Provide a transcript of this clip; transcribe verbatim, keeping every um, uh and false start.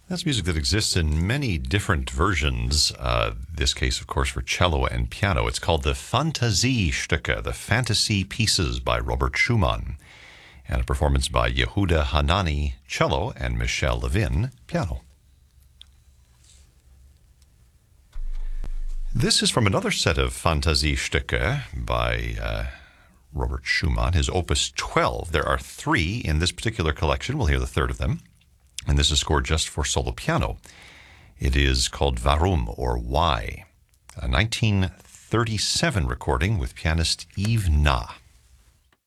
That's music that exists in many different versions. Uh, this case, of course, for cello and piano. It's called the Fantasiestücke, the Fantasy Pieces by Robert Schumann, and a performance by Yehuda Hanani, cello, and Michel Levin, piano. This is from another set of Fantasiestücke by uh, Robert Schumann, his Opus twelve. There are three in this particular collection. We'll hear the third of them. And this is scored just for solo piano. It is called Warum, or Why, a nineteen thirty-seven recording with pianist Yves Na.